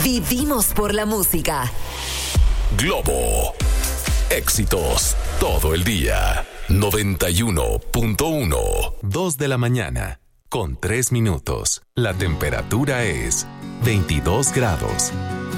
Vivimos por la música. Globo. Éxitos todo el día. 91.1. 2 de la mañana, con 3 minutos. La temperatura es 22 grados.